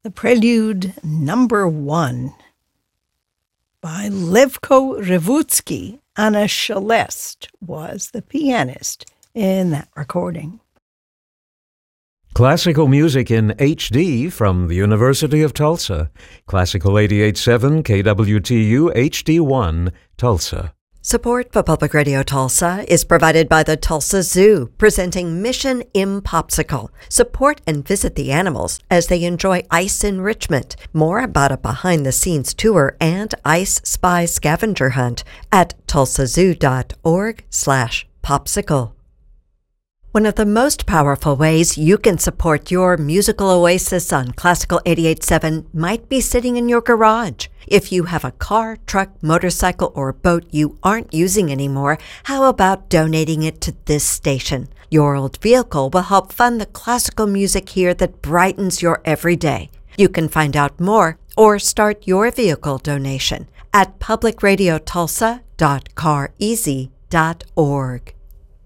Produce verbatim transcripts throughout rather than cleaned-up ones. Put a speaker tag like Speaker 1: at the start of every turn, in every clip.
Speaker 1: The Prelude Number One by Levko Revutsky. Anna Shelest was the pianist in that recording.
Speaker 2: Classical music in H D from the University of Tulsa. Classical eighty-eight point seven K W T U H D one, Tulsa.
Speaker 3: Support for Public Radio Tulsa is provided by the Tulsa Zoo, presenting Mission Impopsicle. Support and visit the animals as they enjoy ice enrichment. More about a behind-the-scenes tour and Ice Spy scavenger hunt at tulsazoo.org slash popsicle. One of the most powerful ways you can support your musical oasis on Classical eighty-eight point seven might be sitting in your garage. If you have a car, truck, motorcycle, or boat you aren't using anymore, how about donating it to this station? Your old vehicle will help fund the classical music here that brightens your everyday. You can find out more or start your vehicle donation at public radio tulsa dot car easy dot org.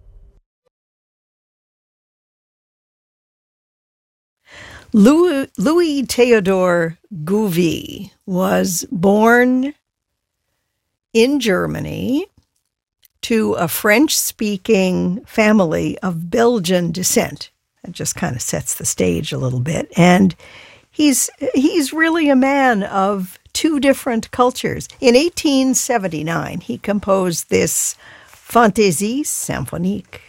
Speaker 1: Louis, Louis Theodor Gouvi was born in Germany to a French-speaking family of Belgian descent. That just kind of sets the stage a little bit. And he's he's really a man of two different cultures. In eighteen seventy-nine, he composed this Fantaisie symphonique